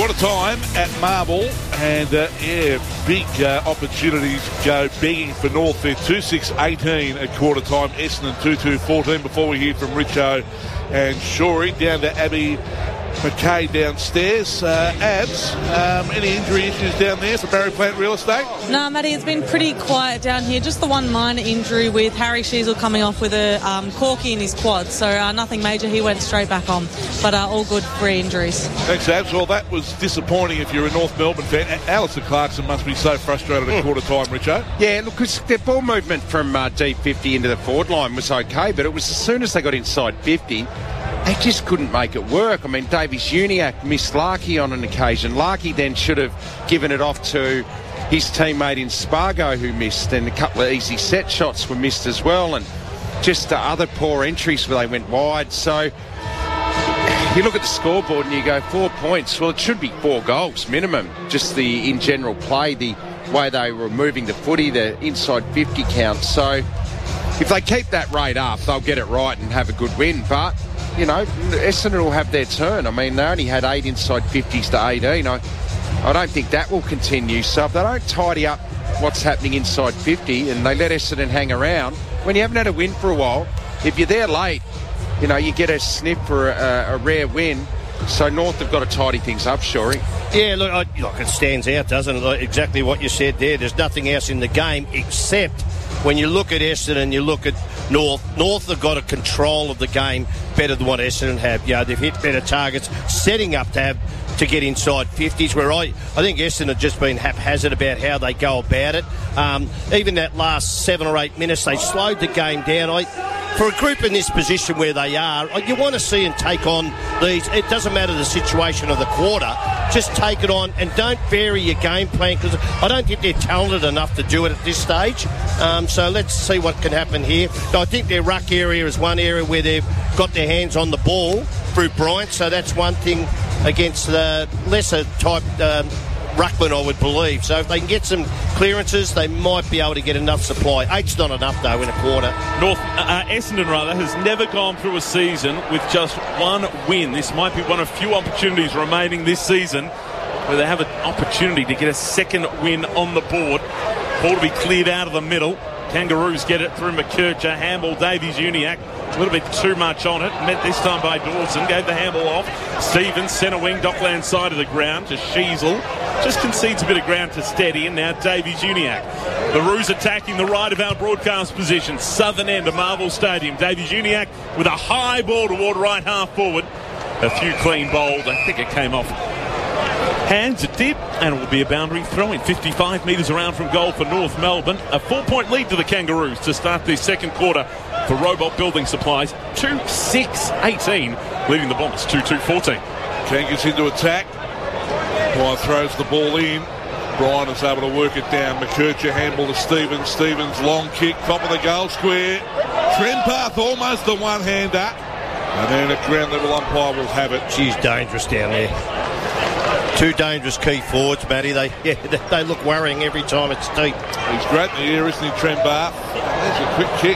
Quarter time at Marble, and big opportunities go begging for North. They're 2-6-18 at quarter time. Essendon 2-2-14. Before we hear from Richo and Shorey, down to Abby McKay downstairs. Abs, any injury issues down there for Barry Plant Real Estate? No, Matty, it's been pretty quiet down here. Just the one minor injury with Harry Sheasel coming off with a corky in his quad. So nothing major. He went straight back on. But all good for injuries. Thanks, Abs. Well, that was disappointing if you're a North Melbourne fan. Alistair Clarkson must be so frustrated at quarter time, Richo. Yeah, look, because their ball movement from deep 50 into the forward line was okay, but it was as soon as they got inside 50, they just couldn't make it work. I mean, Davies Uniacke missed Larkey on an occasion. Larkey then should have given it off to his teammate in Spargo who missed, and a couple of easy set shots were missed as well, and just other poor entries where they went wide. So you look at the scoreboard and you go 4 points. Well, it should be 4 goals minimum. Just the in general play, the way they were moving the footy, the inside 50 count. So if they keep that rate up, they'll get it right and have a good win. But you know, Essendon will have their turn. I mean, they only had 8 inside 50s to 18. I don't think that will continue. So if they don't tidy up what's happening inside 50 and they let Essendon hang around, when you haven't had a win for a while, if you're there late, you know, you get a sniff for a rare win. So North have got to tidy things up, Shorey. Yeah, look, it stands out, doesn't it? Like exactly what you said there. There's nothing else in the game except when you look at Essendon and you look at North. North have got a control of the game better than what Essendon have. You know, they've hit better targets, setting up to get inside 50s, where I think Essendon have just been haphazard about how they go about it. Even that last 7 or 8 minutes, they slowed the game down. For a group in this position where they are, you want to see and take on these. It doesn't matter the situation of the quarter. Just take it on and don't vary your game plan, because I don't think they're talented enough to do it at this stage. So let's see what can happen here. I think their ruck area is one area where they've got their hands on the ball through Bryant, so that's one thing against the lesser type ruckman, I would believe. So if they can get some clearances, they might be able to get enough supply. 8's not enough, though, in a quarter. Essendon, has never gone through a season with just one win. This might be one of few opportunities remaining this season where they have an opportunity to get a second win on the board. Ball to be cleared out of the middle. Kangaroos get it through McKercher. Handball, Davies Uniacke. A little bit too much on it. Met this time by Dawson. Gave the handball off. Stevens, centre wing, Dockland side of the ground to Sheasel. Just concedes a bit of ground to Steady. And now Davies Uniacke. The Roos attacking the right of our broadcast position. Southern end of Marvel Stadium. Davies Uniacke with a high ball toward right half forward. A few clean bowls. I think it came off hands, it did, and it will be a boundary throw-in. 55 metres around from goal for North Melbourne. A 4-point lead to the Kangaroos to start the second quarter for Robot Building Supplies. 2-6-18, leading the Bombers 2-2-14. Kangas into attack. Bryant throws the ball in. Bryant is able to work it down. McKercher handball to Stevens. Stevens long kick, top of the goal square. Trempath almost the one-hander. And then at ground level, umpire will have it. She's dangerous down there. Two dangerous key forwards, Matty. They look worrying every time it's deep. He's great in the air, isn't he, Trempath? There's a quick kick.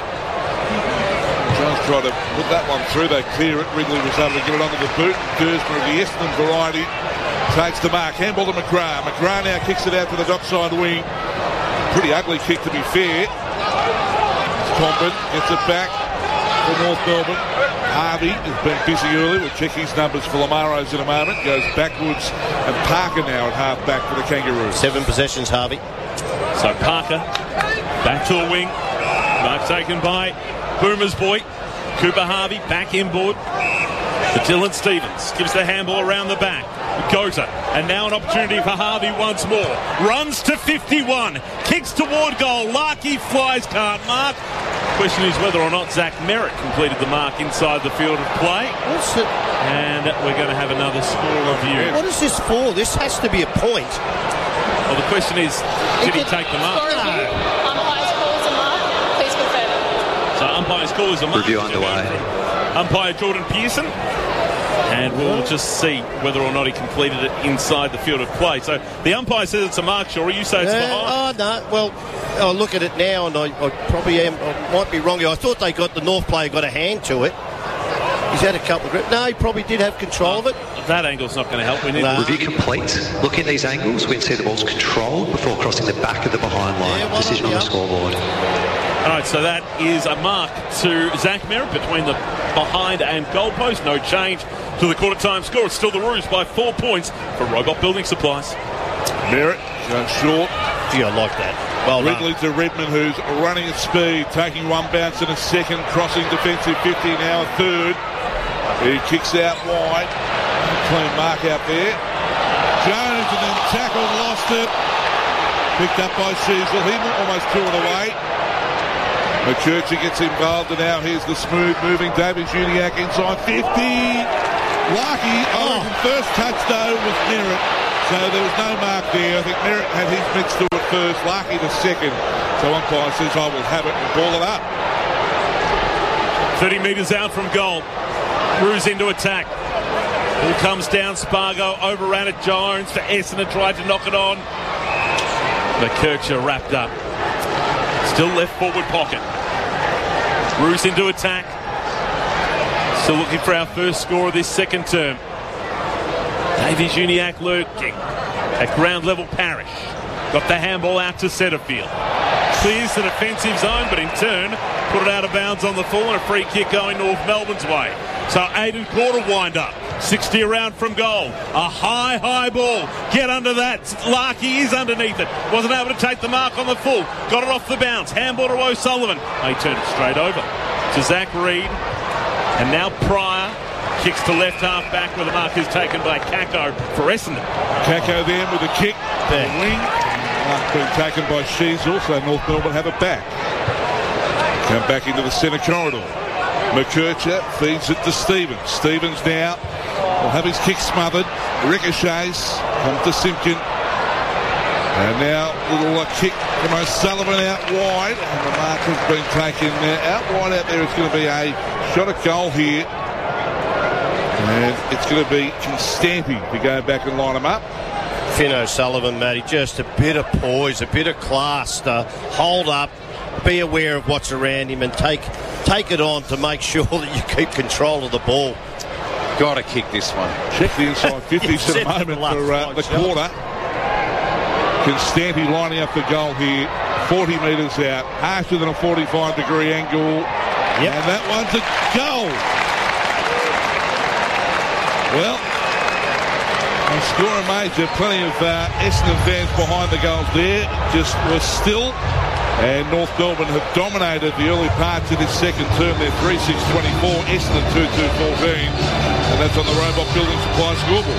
Jones tried to put that one through. They clear it. Wrigley was able to get it onto the boot. Gersmer of the Essendon variety takes the mark. Handball to McGrath. McGrath now kicks it out to the dockside wing. Pretty ugly kick, to be fair. Comben gets it back for North Melbourne. Harvey has been busy early. We'll check his numbers for Lamaros in a moment. Goes backwards, and Parker now at half back for the Kangaroos. 7 possessions, Harvey. So Parker back to the wing. Mark taken by Boomer's boy. Cooper Harvey back inboard. To Dylan Stevens. Gives the handball around the back. Gota. And now an opportunity for Harvey once more. Runs to 51. Kicks toward goal. Larkey flies, can't mark. Question is whether or not Zach Merritt completed the mark inside the field of play. What's it? And we're going to have another score review. What is this for? This has to be a point. Well, the question is, did he take the mark? Umpire's call is a mark. Please confirm it. So umpire's call is a mark. Review underway. Umpire Jordan Pearson. And we'll just see whether or not he completed it inside the field of play. So the umpire says it's a mark, Shorey. You say it's behind. Oh, no. Well, I look at it now, and I probably I might be wrong here. I thought the North player got a hand to it. He's had a couple of grips. No, he probably did have control of it. I that angle's not going to help. We need Review complete. Looking at these angles, we can see the ball's controlled before crossing the back of the behind line. Decision on the scoreboard. All right, so that is a mark to Zach Merritt between the behind and goalpost. No change to the quarter-time score. It's still the Roos by 4 points for Robot Building Supplies. Merritt going short. Yeah, I like that. Well Ridley to Redmond, who's running at speed, taking one bounce in a second, crossing defensive 50, now a third. He kicks out wide. Clean mark out there. Jones and then tackled, lost it. Picked up by Sheasel. He almost threw it away. McCurcher gets involved, and now here's the smooth moving David Juniak inside 50. Larkey, first touch though was Merritt. So there was no mark there. I think Merritt had his mitts to it first, Larkey the second. So umpire says, I will have it and ball it up. 30 metres out from goal. Roos into attack. Ball comes down, Spargo overran it, Jones for Essendon, tried to knock it on. McCurcher wrapped up. Still left forward pocket. Roos into attack. Still looking for our first score of this second term. Davey Juniak lurking at ground level. Parrish got the handball out to Setterfield. Clears the defensive zone, but in turn put it out of bounds on the full, and a free kick going North Melbourne's way. So Aiden Quarter wind up. 60 around from goal. A high ball. Get under that. Larkey is underneath it. Wasn't able to take the mark on the full. Got it off the bounce. Handball to O'Sullivan. They turn it straight over to Zach Reid. And now Pryor kicks to left half back, where the mark is taken by Kako for Essendon. Kako then with a kick. The wing. Mark being taken by Sheasel, so North Melbourne have it back. Come back into the centre corridor. McCurcher feeds it to Stevens. Stevens now will have his kick smothered. Ricochets. Come to Simpkin. And now a little kick from O'Sullivan out wide. And the mark has been taken out wide out there. It's going to be a shot at goal here. And it's going to be Constanti to go back and line him up. Finn O'Sullivan, Matty, just a bit of poise, a bit of class to hold up, be aware of what's around him and take it on to make sure that you keep control of the ball. Got to kick this one. Check the inside 50s at the moment for the quarter. Constanti lining up the goal here, 40 metres out, harsher than a 45-degree angle. Yep. And that one's a goal. Well, and scoring major, plenty of Essendon fans behind the goals there. Just was still. And North Melbourne have dominated the early parts of this second term. They're 3-6-24, Essendon 2-2-14. And that's on the Robot Building Supply scoreboard.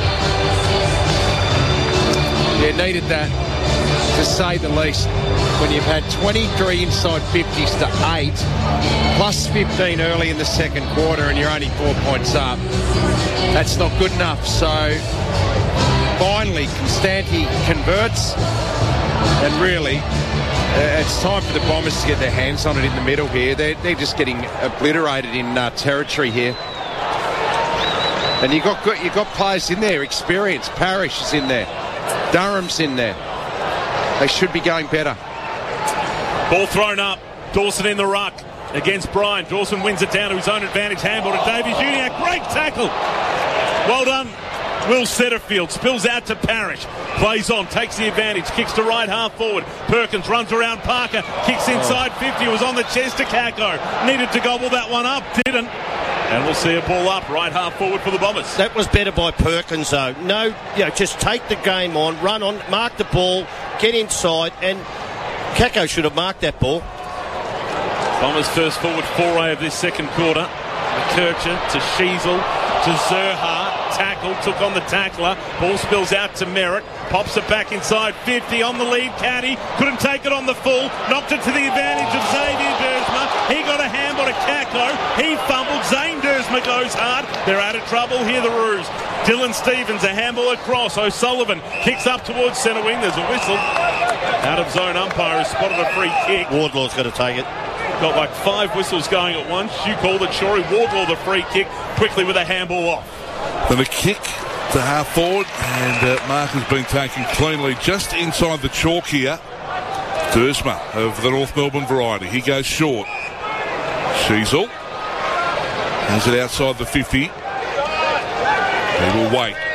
Yeah, needed that, to say the least. When you've had 23 inside 50s to 8, plus 15 early in the second quarter, and you're only 4 points up, that's not good enough. So finally, Constanti converts, and really, it's time for the Bombers to get their hands on it in the middle here. They're just getting obliterated in territory here. And you've got players in there, experience. Parrish is in there. Durham's in there. They should be going better. Ball thrown up. Dawson in the ruck against Bryan. Dawson wins it down to his own advantage. Handball to Davey Juniak. Great tackle. Well done. Will Setterfield spills out to Parrish. Plays on, takes the advantage, kicks to right half forward. Perkins runs around Parker, kicks inside 50, was on the chest to Kako. Needed to gobble that one up, didn't. And we'll see a ball up right half forward for the Bombers. That was better by Perkins though. No, just take the game on, run on, mark the ball, get inside, and Kako should have marked that ball. Bombers first forward foray of this second quarter. McCurcher to Sheasel to Zerha. Tackle, took on the tackler. Ball spills out to Merritt. Pops it back inside 50 on the lead. Caddy couldn't take it on the full. Knocked it to the advantage of Xavier Dersma. He got a handball to Kako. He fumbled. Zane Dersma goes hard. They're out of trouble here, the Roos. Dylan Stevens, a handball across. O'Sullivan kicks up towards centre wing. There's a whistle. Out of zone, umpire has spotted a free kick. Wardlaw's got to take it. Got like 5 whistles going at once. You called it, Shorey. Wardlaw the free kick quickly with a handball off. Then a kick to half forward, and mark has been taken cleanly just inside the chalk here. Dersma of the North Melbourne variety. He goes short. Sheasel has it outside the 50. He will wait.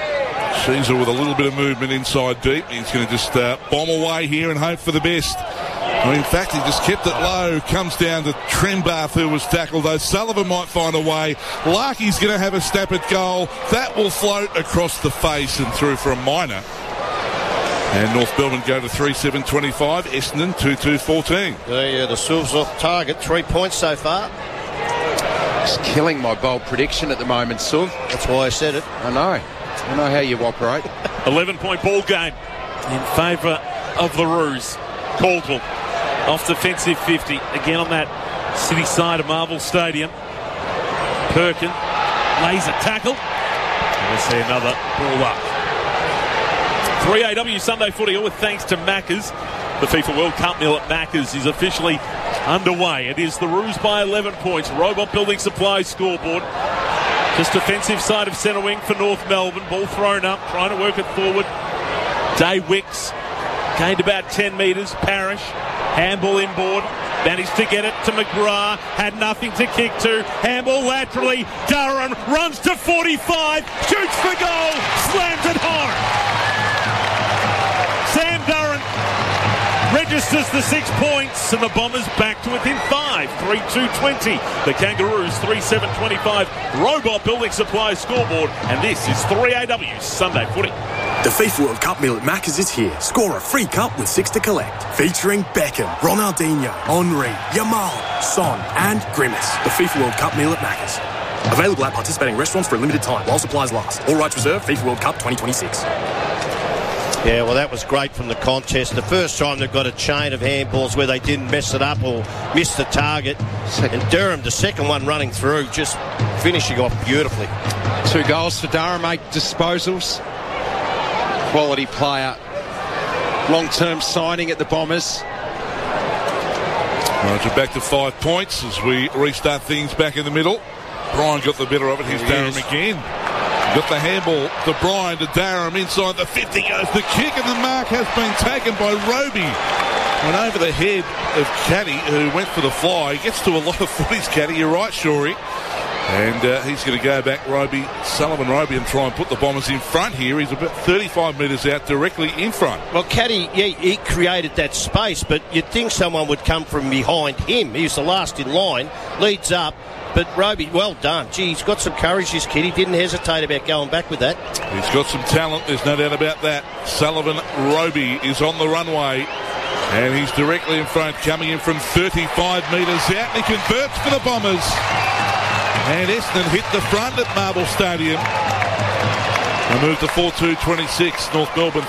Sheezel with a little bit of movement inside deep. He's going to just bomb away here and hope for the best. Well, in fact, he just kept it low. Comes down to Trembath, who was tackled, though Sullivan might find a way. Larky's going to have a stab at goal. That will float across the face and through for a minor. And North Melbourne go to 3-7-25. Essendon 2-2-14. Yeah, the Silves off target. 3 points so far. Just killing my bold prediction at the moment, Suv. That's why I said it. I know how you operate. 11-point ball game in favour of the Roos. Caldwell off defensive 50. Again on that city side of Marvel Stadium. Perkin lays a tackle. And we'll see another ball up. 3AW Sunday Footy, with thanks to Macca's. The FIFA World Cup meal at Macca's is officially underway. It is the Roos by 11 points. Robot Building Supplies scoreboard. Just defensive side of centre wing for North Melbourne. Ball thrown up, trying to work it forward. Day Wicks gained about 10 metres. Parrish, handball inboard. Managed to get it to McGrath. Had nothing to kick to. Handball laterally. Durham runs to 45. Shoots for goal. Slams it home. Sam Durham registers the 6 points, and the Bombers back to within 5. 3-2-20. The Kangaroos 3-7-25. Robot Building Supplies scoreboard, and this is 3AW Sunday Footy. The FIFA World Cup meal at Macca's is here. Score a free cup with 6 to collect. Featuring Beckham, Ronaldinho, Henry, Yamal, Son and Grimace. The FIFA World Cup meal at Macca's. Available at participating restaurants for a limited time while supplies last. All rights reserved. FIFA World Cup 2026. Yeah, well, that was great from the contest. The first time they've got a chain of handballs where they didn't mess it up or miss the target. And Durham, the second one running through, just finishing off beautifully. 2 goals for Durham, 8 disposals. Quality player. Long-term signing at the Bombers. Right, we're back to 5 points as we restart things back in the middle. Brian got the better of it. Here's Durham again. Got the handball to Brian, to Durham, inside the 50 goes the kick, and the mark has been taken by Roby. Went over the head of Caddy, who went for the fly. He gets to a lot of footies, Caddy, you're right, Shorey. And he's going to go back, Sullivan Roby, and try and put the Bombers in front here. He's about 35 metres out, directly in front. Well, Caddy, yeah, he created that space, but you'd think someone would come from behind him. He's the last in line, leads up. But Roby, well done. Gee, he's got some courage, this kid. He didn't hesitate about going back with that. He's got some talent, there's no doubt about that. Sullivan Roby is on the runway, and he's directly in front, coming in from 35 metres out, and he converts for the Bombers. And Essendon hit the front at Marble Stadium. They move to 4-2-26. North Melbourne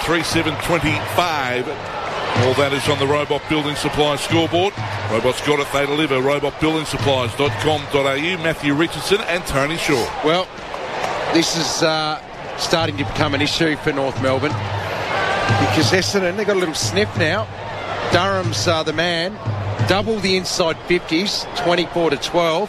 3-7-25. All that is on the Robot Building Supplies scoreboard. Robots got it, they deliver. robotbuildingsupplies.com.au. Matthew Richardson and Tony Shaw. Well, this is starting to become an issue for North Melbourne because Essendon, they've got a little sniff now. Durham's the man. Double the inside 50s, 24-12.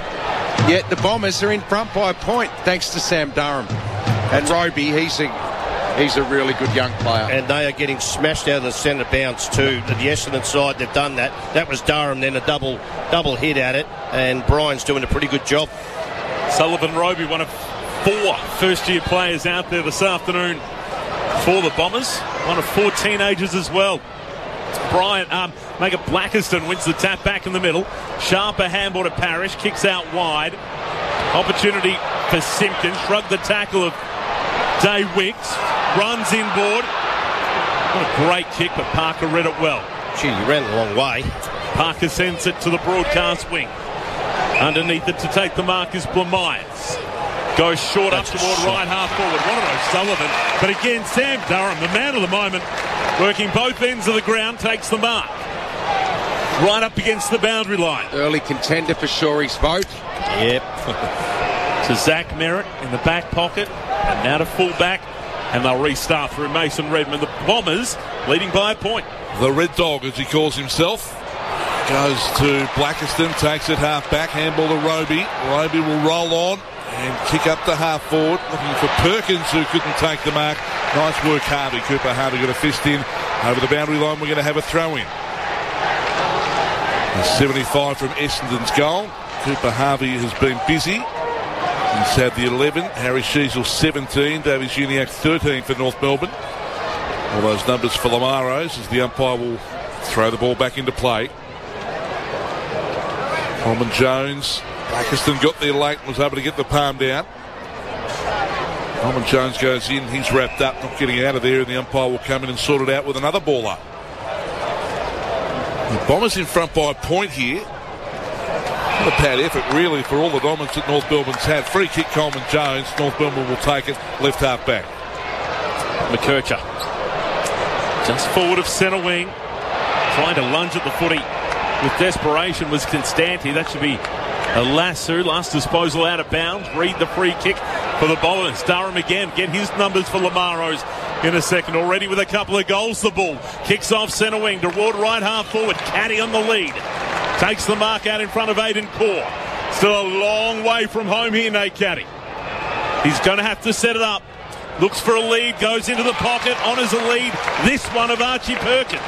Yet the Bombers are in front by a point thanks to Sam Durham. And Roby, he's a really good young player. And they are getting smashed out of the centre bounce too. The Essendon side, they've done that. That was Durham, then a double hit at it. And Brian's doing a pretty good job. Sullivan Roby, one of 4 first-year players out there this afternoon for the Bombers. One of 4 teenagers as well. Brian, Mega Blackiston wins the tap back in the middle. Sharper handball to Parrish, kicks out wide. Opportunity for Simpkins. Shrugged the tackle of Day Wicks. Runs inboard. What a great kick, but Parker read it well. Gee, you ran the long way. Parker sends it to the broadcast wing. Underneath it to take the mark is Blamires. Goes short up toward right half forward. One of those Sullivan. But again, Sam Durham, the man of the moment, working both ends of the ground, takes the mark. Right up against the boundary line. Early contender for Shorey's vote. Yep. To Zach Merritt in the back pocket. And now to full back. And they'll restart through Mason Redmond. The Bombers leading by a point. The Red Dog, as he calls himself, goes to Blackiston, takes it half back, handball to Roby. Roby will roll on and kick up to half forward, looking for Perkins, who couldn't take the mark. Nice work, Harvey. Cooper Harvey got a fist in over the boundary line. We're going to have a throw in. 75 from Essendon's goal. Cooper Harvey has been busy. He's had the 11, Harry Sheasel 17, Davies Uniacke 13 for North Melbourne. All those numbers for Lamaros as the umpire will throw the ball back into play. Coleman Jones, Blackiston got there late and was able to get the palm down. Coleman Jones goes in, he's wrapped up, not getting out of there, and the umpire will come in and sort it out with another ball up. The Bombers in front by a point here. Not a bad effort really for all the dominance that North Melbourne's had. Free kick, Coleman Jones. North Melbourne will take it, left half back. McKercher just forward of centre wing, trying to lunge at the footy with desperation was Constanti. That should be a lasso. Last disposal out of bounds. Read the free kick for the Bombers. Durham again, get his numbers for Lamaros in a second. Already with a couple of goals, the ball kicks off centre wing toward right half forward. Caddy on the lead. Takes the mark out in front of Aidan Corr. Still a long way from home here, Nate Caddy. He's going to have to set it up. Looks for a lead, goes into the pocket, honours a lead. This one of Archie Perkins.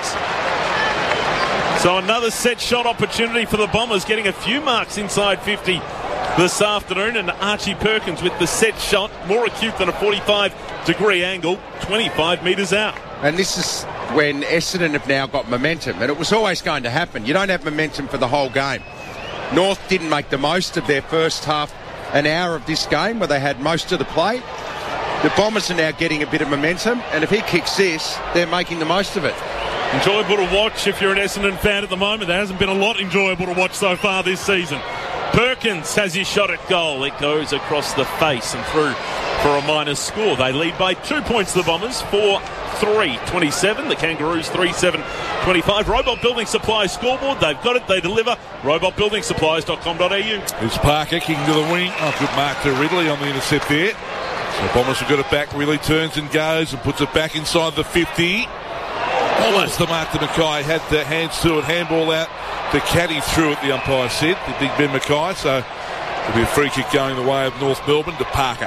So another set shot opportunity for the Bombers, getting a few marks inside 50 this afternoon. And Archie Perkins with the set shot, more acute than a 45-degree angle, 25 metres out. And this is when Essendon have now got momentum, and it was always going to happen. You don't have momentum for the whole game. North didn't make the most of their first half, an hour of this game where they had most of the play. The Bombers are now getting a bit of momentum, and if he kicks this, they're making the most of it. Enjoyable to watch if you're an Essendon fan at the moment. There hasn't been a lot enjoyable to watch so far this season. Perkins has his shot at goal. It goes across the face and through for a minus score. They lead by 2 points, the Bombers, 4-3-27. The Kangaroos 3-7-25. Robot Building Supplies scoreboard. They've got it. They deliver. robotbuildingsupplies.com.au. Here's Parker kicking to the wing. Oh, good mark to Ridley on the intercept there. So Bombers have got it back. Ridley turns and goes and puts it back inside the 50. Almost the mark to Mackay. Had the hands to it. Handball out to Caddy through it, the umpire said. The big Ben Mackay. So there'll be a free kick going the way of North Melbourne to Parker.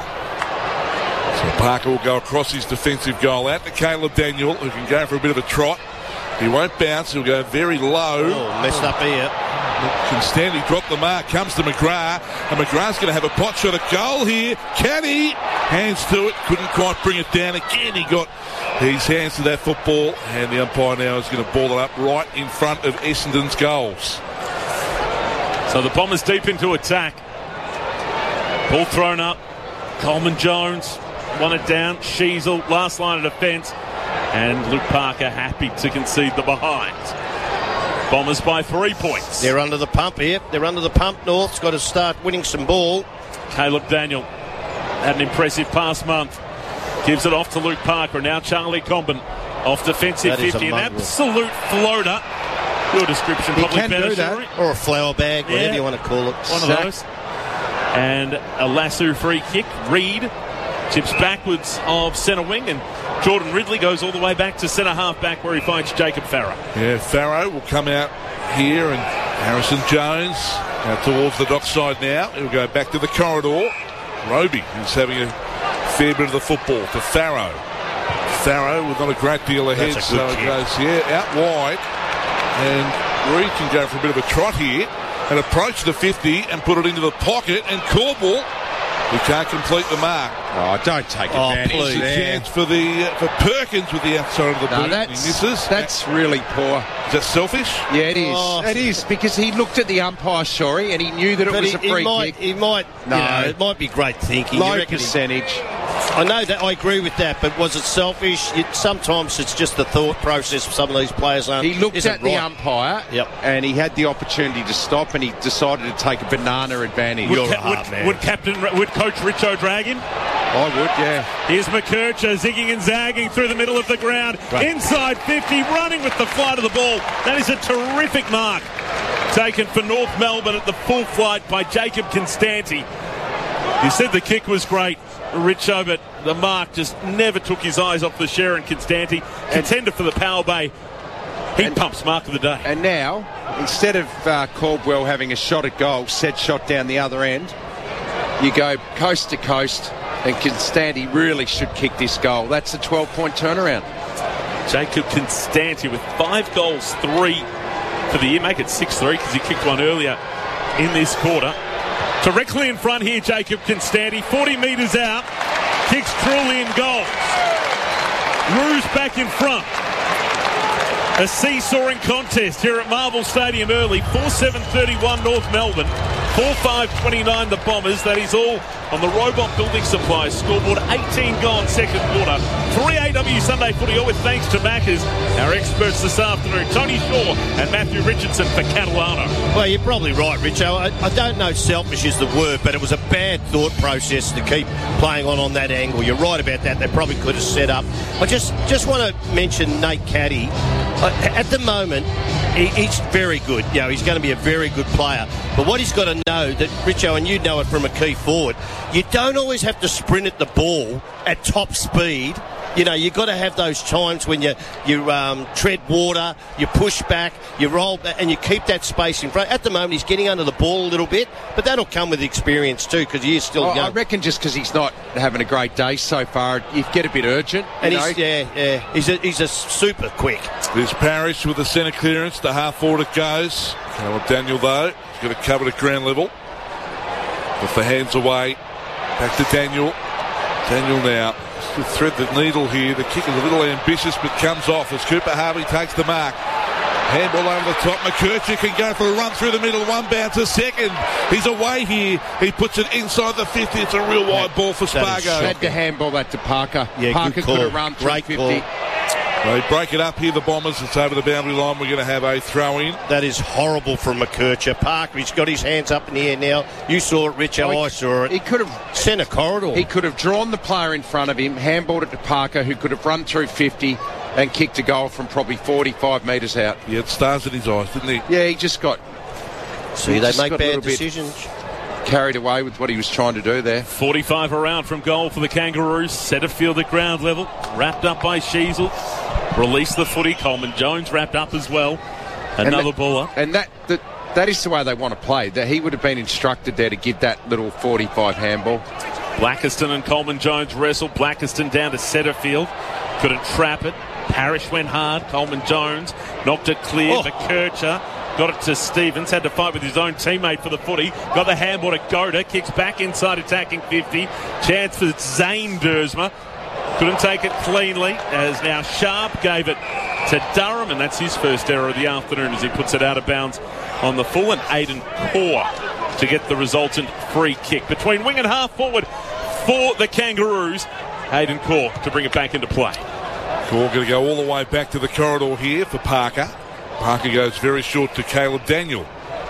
So Parker will go across his defensive goal out to Caleb Daniel, who can go for a bit of a trot. He won't bounce. He'll go very low. Oh, messed up here. Constanti dropped the mark. Comes to McGrath. And McGrath's going to have a pot shot at goal here. Caddy. Hands to it. Couldn't quite bring it down. Again, he got his hands to that football. And the umpire now is going to ball it up right in front of Essendon's goals. So the Bombers deep into attack. Ball thrown up. Coleman Jones won it down. Sheasel, last line of defence. And Luke Parker happy to concede the behind. Bombers by 3 points. They're under the pump here. They're under the pump. North's got to start winning some ball. Caleb Daniel had an impressive past month. Gives it off to Luke Parker. Now Charlie Comben off defensive 50. An absolute floater. Your description he probably can better, do that. Sherry. Or a flower bag, whatever you want to call it. One of those. And a lasso free kick. Reed chips backwards of centre wing, and Jordan Ridley goes all the way back to centre half back where he finds Jacob Farrow. Yeah, Farrow will come out here, and Harrison Jones out towards the dockside now. He'll go back to the corridor. Roby, who's having a fair bit of the football, to Farrow. Farrow with not a great deal ahead, so it goes out wide, and Reed can go for a bit of a trot here and approach the 50 and put it into the pocket, and Corbell, he can't complete the mark. Oh, don't take advantage. It's a chance for Perkins with the outside of the boot. And he misses. That's really poor. Is that selfish? Yeah, it is. It is, because he looked at the umpire, Shorey, and he knew that it was a free kick. It might be great thinking. Low percentage. I know that, I agree with that, but was it selfish? Sometimes it's just the thought process of some of these players. He looked at the umpire, and he had the opportunity to stop, and he decided to take a banana advantage. Would Coach Richo drag him? I would, yeah. Here's McKercher zigging and zagging through the middle of the ground. Right. Inside 50, running with the flight of the ball. That is a terrific mark taken for North Melbourne at the full flight by Jacob Constanti. You said the kick was great, Richo, but the mark just never took his eyes off the Sharon Constanti. Contender for the Power Bay heat pumps mark of the day. And now, instead of Caldwell having a shot at goal, set shot down the other end, you go coast to coast, and Constanti really should kick this goal. That's a 12-point turnaround. Jacob Constanti with 5 goals, 3 for the year. Make it 6-3 because he kicked one earlier in this quarter. Directly in front here, Jacob Constanti, 40 metres out, kicks truly in goal. Roos back in front. A seesawing contest here at Marvel Stadium early. 4-7-31 North Melbourne. 4-5-29 the Bombers. That is all on the Robot Building Supplies scoreboard. 18 gone second quarter. 3AW Sunday Footy, all with thanks to Maccas. Our experts this afternoon, Tony Shaw and Matthew Richardson for Catalano. Well, you're probably right, Richo. I don't know selfish is the word, but it was a bad thought process to keep playing on that angle. You're right about that. They probably could have set up. I just want to mention Nate Caddy. At the moment, he's very good. You know, he's going to be a very good player. But what he's got to know, that Richo, and you know it from a key forward, you don't always have to sprint at the ball at top speed. You know, you've got to have those times when you tread water, you push back, you roll back, and you keep that space in front. At the moment, he's getting under the ball a little bit, but that'll come with experience too, because he is still young. I reckon just because he's not having a great day so far, you get a bit urgent. And he's a super quick. There's Parrish with the centre clearance. The half forward it goes. Caleb Daniel, though, he's got it covered at ground level. With the hands away. Back to Daniel. Daniel now. To thread the needle here. The kick is a little ambitious, but comes off as Cooper Harvey takes the mark. Handball over the top. McKercher can go for a run through the middle. One bounce a second. He's away here. He puts it inside the 50. It's a real wide ball for Spargo. Had to handball that to Parker. Yeah, Parker could have run through 50. Call. They break it up here, the Bombers. It's over the boundary line. We're going to have a throw-in. That is horrible from McKercher. Parker, he's got his hands up in the air now. You saw it, Richo. I saw it. He could have sent a corridor. He could have drawn the player in front of him, handballed it to Parker, who could have run through 50 and kicked a goal from probably 45 metres out. Yeah, it stars in his eyes, didn't he? Yeah, he just got... See, they make bad decisions. Carried away with what he was trying to do there. 45 around from goal for the Kangaroos. Centre field at ground level. Wrapped up by Sheasel. Release the footy. Coleman Jones wrapped up as well. Another baller. And that is the way they want to play. That he would have been instructed there to give that little 45 handball. Blackiston and Coleman Jones wrestled. Blackiston down to centre field. Couldn't trap it. Parrish went hard. Coleman Jones knocked it clear. McKercher got it to Stevens. Had to fight with his own teammate for the footy. Got the handball to Goda. Kicks back inside attacking 50. Chance for Zane Dersma. Couldn't take it cleanly, as now Sharp gave it to Durham, and that's his first error of the afternoon as he puts it out of bounds on the full, and Aidan Core to get the resultant free kick. Between wing and half forward for the Kangaroos, Aidan Core to bring it back into play. Core going to go all the way back to the corridor here for Parker. Parker goes very short to Caleb Daniel.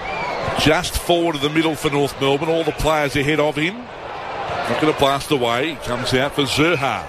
Just forward of the middle for North Melbourne, all the players ahead of him. Not going to blast away. He comes out for Zurha.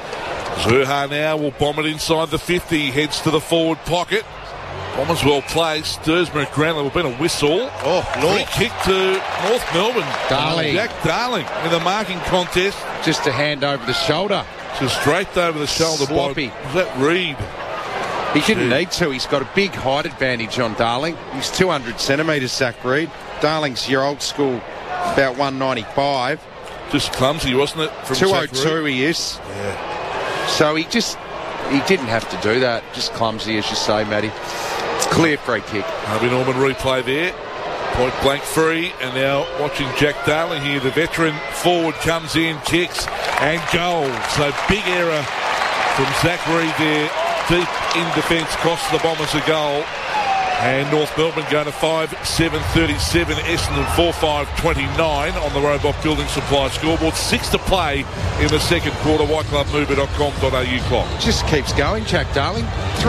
Zurha now will bomb it inside the 50. Heads to the forward pocket. Bombers well placed. Dersma at ground level. Been a whistle. Free kick to North Melbourne. Darling. Jack Darling in the marking contest. Just a hand over the shoulder. Just straight over the shoulder. Sloppy. Was that Reed? He didn't need to. He's got a big height advantage on Darling. He's 200 centimetres, Zach Reed. Darling's your old school, about 195. Just clumsy, wasn't it? From 202 he is. Yeah. So he didn't have to do that. Just clumsy, as you say, Matty. It's clear free kick. Harvey Norman replay there. Point blank free. And now watching Jack Darling here. The veteran forward comes in, kicks and goal. So big error from Zach Reed there. Deep in defence, costs the Bombers a goal. And North Melbourne going to 5-7-37, Essendon 4-5-29 on the Robot Building Supply scoreboard. 6 to play in the second quarter. whiteclubmover.com.au clock. Just keeps going, Jack Darling.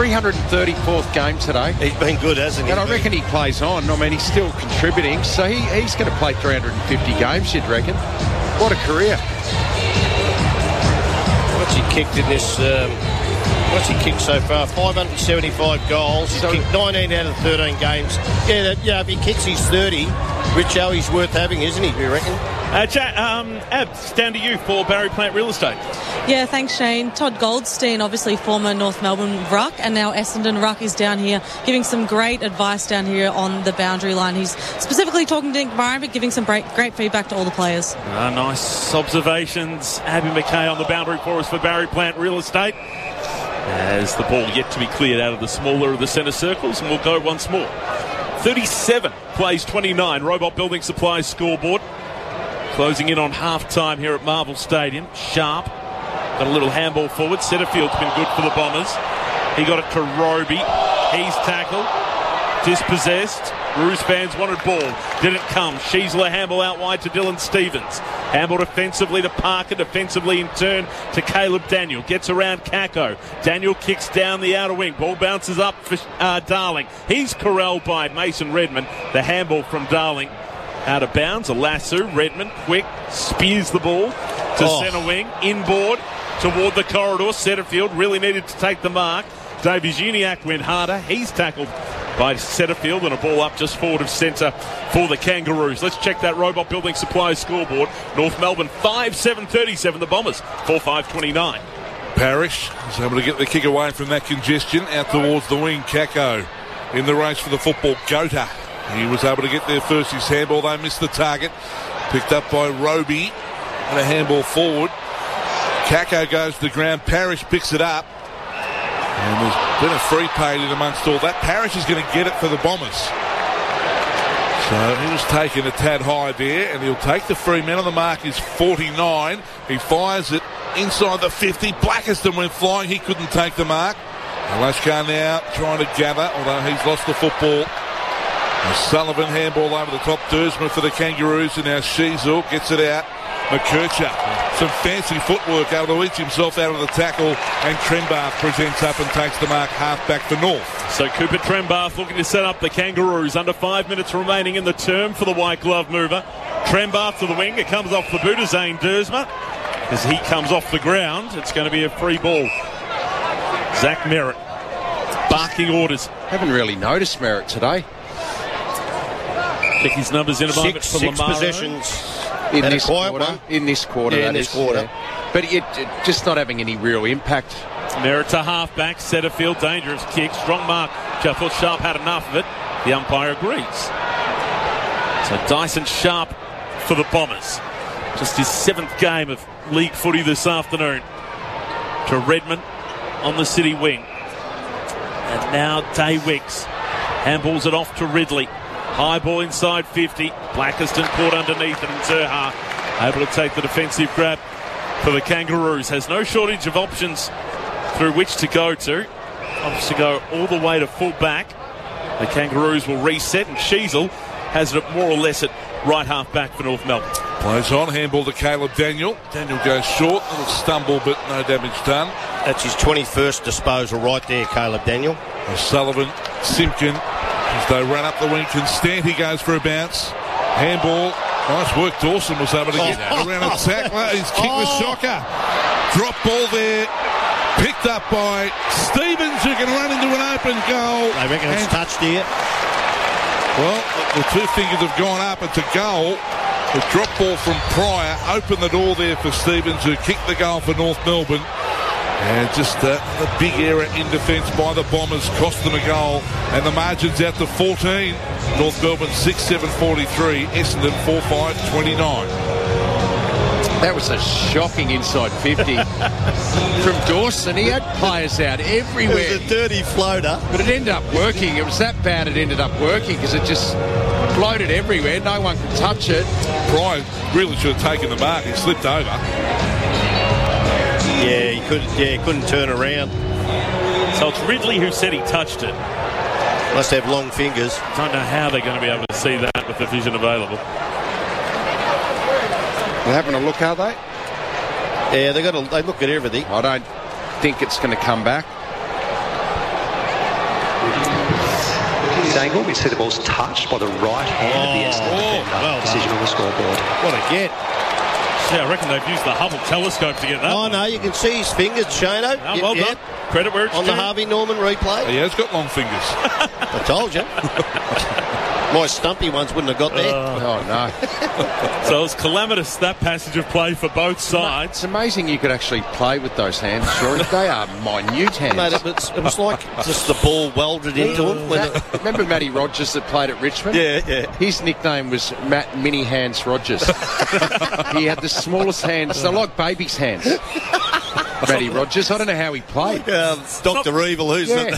334th game today. He's been good, hasn't he? And I reckon he plays on. I mean, he's still contributing. So he's going to play 350 games, you'd reckon. What a career. What's he kicked in this... What's he kicked so far? 575 goals. He's kicked 19 out of 13 games. Yeah, if he kicks his 30, Richo, he's worth having, isn't he, you reckon? Abs, down to you for Barry Plant Real Estate. Yeah, thanks, Shane. Todd Goldstein, obviously former North Melbourne ruck, and now Essendon ruck, is down here giving some great advice down here on the boundary line. He's specifically talking to Nick Byron, but giving some great feedback to all the players. Nice observations. Abby McKay on the boundary for us for Barry Plant Real Estate. As the ball yet to be cleared out of the smaller of the centre circles, and we'll go once more. 37 plays 29. Robot Building Supplies scoreboard. Closing in on half-time here at Marvel Stadium. Sharp got a little handball forward. Setterfield's been good for the Bombers. He got it to Roby. He's tackled. Dispossessed. Roos fans wanted ball. Didn't come. Sheasler handball out wide to Dylan Stevens. Handball defensively to Parker. Defensively in turn to Caleb Daniel. Gets around Kako. Daniel kicks down the outer wing. Ball bounces up for Darling. He's corralled by Mason Redmond. The handball from Darling out of bounds. A lasso. Redmond quick. Spears the ball to centre wing. Inboard toward the corridor. Setterfield really needed to take the mark. Davies Uniacke went harder. He's tackled by Setterfield and a ball up just forward of centre for the Kangaroos. Let's check that Robot Building Supplies scoreboard. North Melbourne 5-7-37. The Bombers 4-5-29. Parrish is able to get the kick away from that congestion out towards the wing. Kako in the race for the football. Gota, he was able to get there first. His handball, they missed the target. Picked up by Roby and a handball forward. Kako goes to the ground. Parrish picks it up. And there's been a free paid in amongst all that. Parrish is going to get it for the Bombers. So he was taken a tad high there, and he'll take the free. Man on the mark is 49. He fires it inside the 50. Blackiston went flying. He couldn't take the mark. Lashkar now trying to gather, although he's lost the football. Sullivan handball over the top. Dersma for the Kangaroos, and now Sheasel gets it out. McKercher, some fancy footwork, able to each himself out of the tackle, and Trembath presents up and takes the mark half back for North. So Cooper Trembath looking to set up the Kangaroos. Under 5 minutes remaining in the term for the white glove mover. Trembath to the wing. It comes off the boot of Zane Dersma. As he comes off the ground, it's going to be a free ball. Zach Merritt barking orders. Haven't really noticed Merritt today. Check his numbers in a moment for Six Lamaro. possessions. In this quarter. In this quarter. Yeah, in this quarter. Yeah. But it just not having any real impact. Merritt to half-back. Setterfield, dangerous kick. Strong mark. I thought Sharp had enough of it. The umpire agrees. So Dyson Sharp for the Bombers. Just his 7th game of league footy this afternoon. To Redmond on the City wing. And now Day Wicks. Handballs it off to Ridley. High ball inside 50. Blackiston caught underneath it, and Zerha able to take the defensive grab for the Kangaroos. Has no shortage of options through which to go to. Opts to go all the way to full back. The Kangaroos will reset, and Sheasel has it more or less at right half back for North Melbourne. Plays on, handball to Caleb Daniel. Daniel goes short, little stumble, but no damage done. That's his 21st disposal right there, Caleb Daniel. Sullivan, Simpkin, as they run up the wing. Constanti goes for a bounce. Handball. Nice work. Dawson was able to get around a tackler. His kick was shocker. Drop ball there. Picked up by Stevens, who can run into an open goal. I reckon it's touched here. Well, the two fingers have gone up. It's a goal. The drop ball from Pryor opened the door there for Stevens, who kicked the goal for North Melbourne. And just a big error in defence by the Bombers cost them a goal. And the margin's out to 14. North Melbourne 6-7-43. Essendon 4-5-29. That was a shocking inside 50 from Dawson. He had players out everywhere. It was a dirty floater. But it ended up working. It was that bad it ended up working because it just floated everywhere. No one could touch it. Pryor really should have taken the mark. He slipped over. Yeah, he couldn't turn around. So it's Ridley who said he touched it. Must have long fingers. Don't know how they're going to be able to see that with the vision available. They're having a look, are they? Yeah, they look at everything. I don't think it's going to come back. His angle, we see the ball's touched by the right hand of the Essendon defender. Well Decision on the scoreboard. What a get. Yeah, I reckon they've used the Hubble telescope to get that. Oh, no, you can see his fingers, Shano. Oh, well done. Credit where it's on due. the Harvey Norman replay. He has got long fingers. I told you. My stumpy ones wouldn't have got there. Oh, no. So it was calamitous, that passage of play for both sides. It's amazing you could actually play with those hands, sure. They are minute hands. Mate, it was like just the ball welded into him. Remember Matty Rogers that played at Richmond? Yeah. His nickname was Matt Mini Hands Rogers. He had the smallest hands. They're like baby's hands. Matty Rogers. I don't know how he played. Dr. Evil, who's It's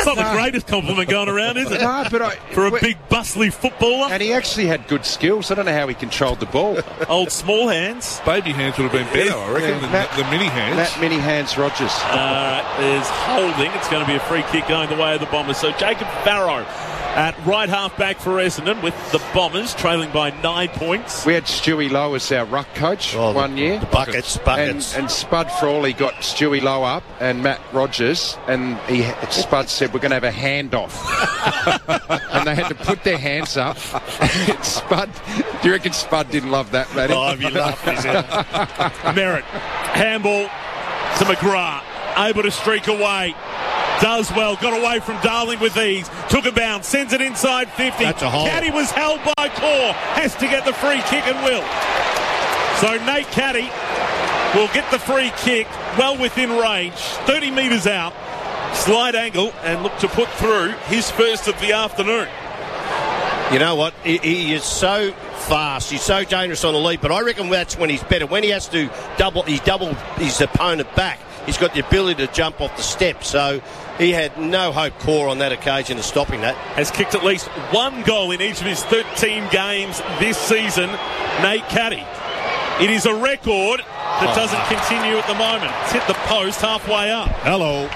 not the greatest compliment going around, is it? No, but for a big, bustly footballer. And he actually had good skills. I don't know how he controlled the ball. Old small hands. Baby hands would have been better, I reckon, than the mini hands. That mini hands Rogers. There's holding. It's going to be a free kick going the way of the Bombers. So Jacob Farrow at right half back for Essendon with the Bombers trailing by 9 points. We had Stewie Lowe as our ruck coach one year. The buckets. And Spud Frawley got Stewie Lowe up and Matt Rogers, and Spud said, we're going to have a handoff. And they had to put their hands up. Spud, do you reckon Spud didn't love that, Matty? Oh, you laugh, is it? Merritt. Handball to McGrath. Able to streak away. Does well. Got away from Darling with ease. Took a bounce. Sends it inside 50. That's a hole. Caddy was held by Core. Has to get the free kick and will. So Nate Caddy will get the free kick well within range. 30 metres out. Slide angle and look to put through his first of the afternoon. You know what? He is so fast. He's so dangerous on the lead. But I reckon that's when he's better. When he has to double his opponent back, he's got the ability to jump off the step. So he had no hope, Core, on that occasion of stopping that. Has kicked at least one goal in each of his 13 games this season, Nate Caddy. It is a record that doesn't continue at the moment. It's hit the post halfway up. Hello.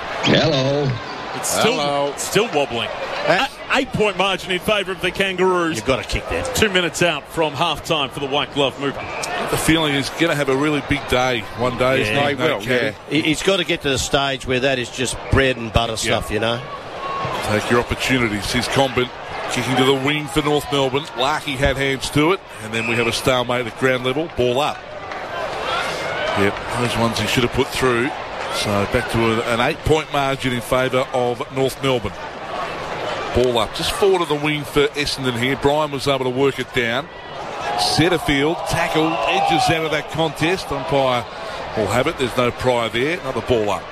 It's still wobbling. 8-point margin in favour of the Kangaroos. You've got to kick that. 2 minutes out from half-time for the White Glove mover. The feeling is going to have a really big day one day. Yeah, isn't he? he will. Yeah. He's got to get to the stage where that is just bread and butter stuff, you know. Take your opportunities. Here's Comben kicking to the wing for North Melbourne. Larkey had hands to it, and then we have a stalemate at ground level. Ball up. Yep, those ones he should have put through. So back to an 8-point margin in favour of North Melbourne. Ball up, just forward of the wing for Essendon here. Brian was able to work it down. Setterfield tackled, edges out of that contest. Umpire will have it. There's no prior there. Another ball up.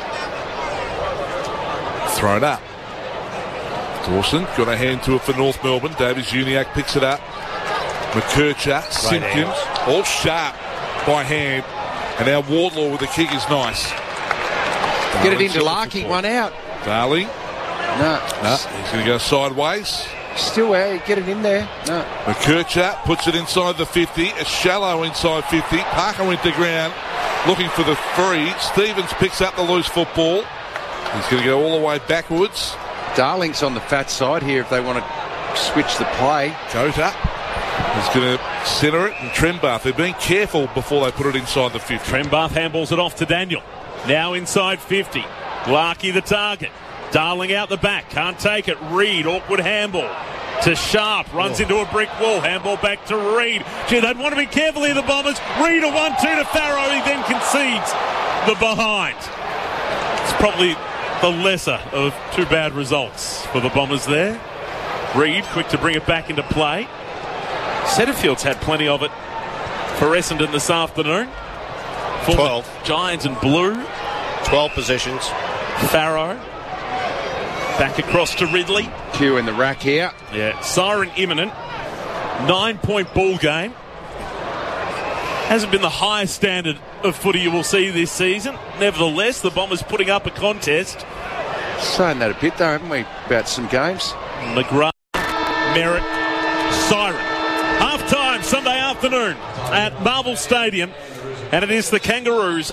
Thrown up. Dawson got a hand to it for North Melbourne. Davies Uniacke picks it up. McKercher, Simpkins, all sharp by hand. And now Wardlaw with the kick is nice. Get it into Larkey, one out. Darling. No. He's going to go sideways. Still out, get it in there. No. McKercher puts it inside the 50. A shallow inside 50. Parker went to ground looking for the free. Stevens picks up the loose football. He's going to go all the way backwards. Darling's on the fat side here if they want to switch the play. Jota is going to centre it, and Trembath. They're being careful before they put it inside the 50. Trembath handballs it off to Daniel. Now inside 50. Larkey the target. Darling out the back. Can't take it. Reed, awkward handball to Sharp. Runs into a brick wall. Handball back to Reed. Gee, they'd want to be careful here, the Bombers. Reed a 1-2 to Farrow. He then concedes the behind. It's probably the lesser of two bad results for the Bombers there. Reed quick to bring it back into play. Setterfield's had plenty of it for Essendon this afternoon. 12. Giants and blue. 12 possessions. Farrow. Back across to Ridley. Q in the rack here. Yeah, siren imminent. 9-point ball game. Hasn't been the highest standard of footy you will see this season. Nevertheless, the Bombers putting up a contest. Saying that a bit though, haven't we, about some games? McGrath, Merritt, siren. Half-time Sunday afternoon at Marvel Stadium. And it is the Kangaroos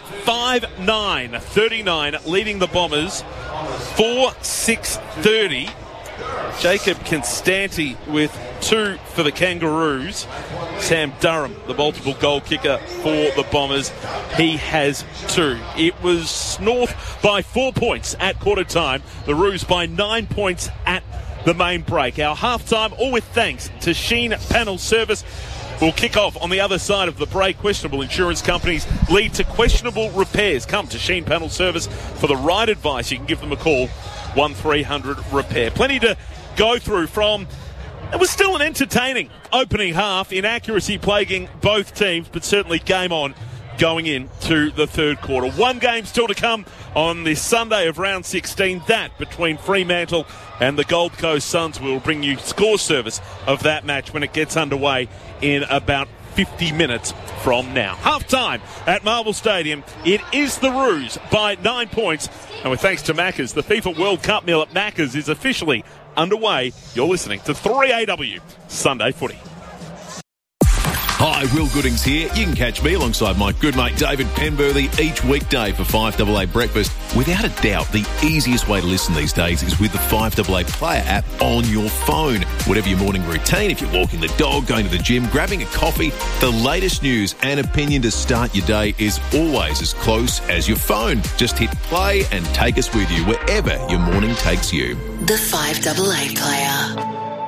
5-9-39 leading the Bombers 4-6-30. Jacob Constanti with 2 for the Kangaroos. Sam Durham, the multiple goal kicker for the Bombers, he has 2. It was North by 4 points at quarter time. The Roos by 9 points at the main break. Our half-time, all with thanks to Sheen Panel Service. We'll kick off on the other side of the break. Questionable insurance companies lead to questionable repairs. Come to Sheen Panel Service for the right advice. You can give them a call, 1300-REPAIR. Plenty to go through from... It was still an entertaining opening half. Inaccuracy plaguing both teams, but certainly game on going into the third quarter. One game still to come on this Sunday of round 16. That between Fremantle and the Gold Coast Suns. Will bring you score service of that match when it gets underway in about 50 minutes from now. Half-time at Marvel Stadium. It is the Roos by 9 points. And with thanks to Macca's, the FIFA World Cup meal at Macca's is officially underway. You're listening to 3AW Sunday Footy. Hi, Will Goodings here. You can catch me alongside my good mate David Penberthy each weekday for 5AA Breakfast. Without a doubt, the easiest way to listen these days is with the 5AA Player app on your phone. Whatever your morning routine, if you're walking the dog, going to the gym, grabbing a coffee, the latest news and opinion to start your day is always as close as your phone. Just hit play and take us with you wherever your morning takes you. The 5AA Player.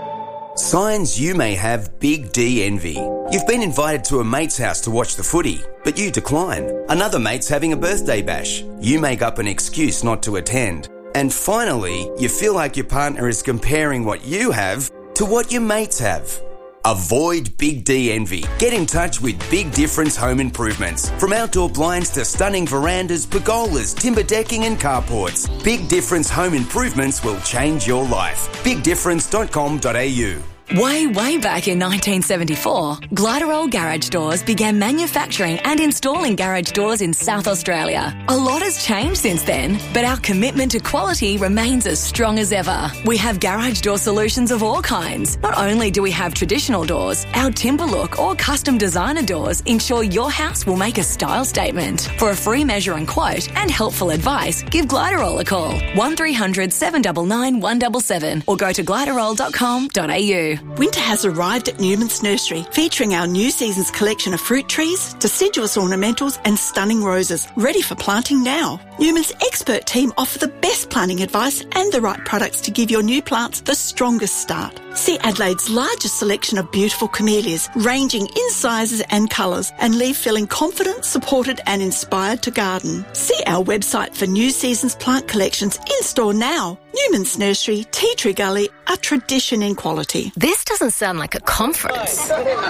Signs you may have Big D envy. You've been invited to a mate's house to watch the footy, but you decline. Another mate's having a birthday bash. You make up an excuse not to attend. And finally, you feel like your partner is comparing what you have to what your mates have. Avoid Big D envy. Get in touch with Big Difference Home Improvements. From outdoor blinds to stunning verandas, pergolas, timber decking and carports, Big Difference Home Improvements will change your life. BigDifference.com.au. Way back in 1974, Gliderol Garage Doors began manufacturing and installing garage doors in South Australia. A lot has changed since then, but our commitment to quality remains as strong as ever. We have garage door solutions of all kinds. Not only do we have traditional doors, our timber look or custom designer doors ensure your house will make a style statement. For a free measure and quote and helpful advice, give Gliderol a call, 1300 799 177 or go to gliderol.com.au. Winter has arrived at Newman's Nursery, featuring our new season's collection of fruit trees, deciduous ornamentals and stunning roses, ready for planting now. Newman's expert team offer the best planting advice and the right products to give your new plants the strongest start. See Adelaide's largest selection of beautiful camellias, ranging in sizes and colours, and leave feeling confident, supported and inspired to garden. See our website for new season's plant collections in store now. Newman's Nursery, Tea Tree Gully, a tradition in quality. This doesn't sound like a conference.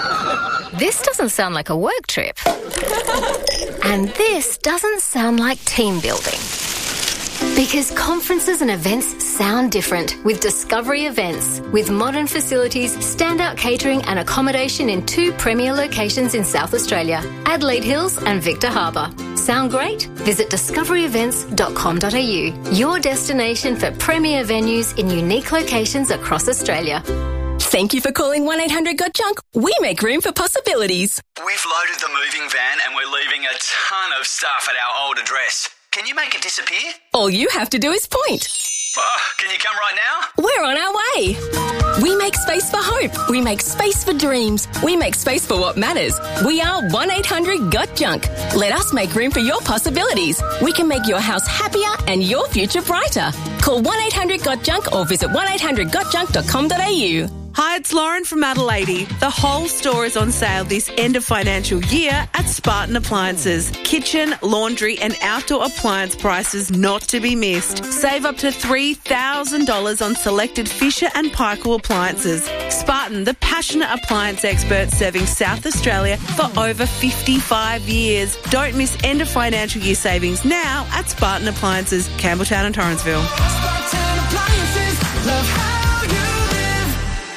This doesn't sound like a work trip. And this doesn't sound like team building. Because conferences and events sound different with Discovery Events. With modern facilities, standout catering and accommodation in 2 premier locations in South Australia, Adelaide Hills and Victor Harbour. Sound great? Visit discoveryevents.com.au, your destination for premier venues in unique locations across Australia. Thank you for calling 1-800-GOT-JUNK. We make room for possibilities. We've loaded the moving van and we're leaving a ton of stuff at our old address. Can you make it disappear? All you have to do is point. Can you come right now? We're on our way. We make space for hope. We make space for dreams. We make space for what matters. We are 1-800-GOT-JUNK. Let us make room for your possibilities. We can make your house happier and your future brighter. Call 1-800-GOT-JUNK or visit 1-800-GOT-JUNK.com.au. Hi, it's Lauren from Adelaide. The whole store is on sale this end of financial year at Spartan Appliances. Kitchen, laundry and outdoor appliance prices not to be missed. Save up to $3,000 on selected Fisher and Paykel appliances. Spartan, the passionate appliance expert serving South Australia for over 55 years. Don't miss end of financial year savings now at Spartan Appliances, Campbelltown and Torrensville. Spartan Appliances, love how you live.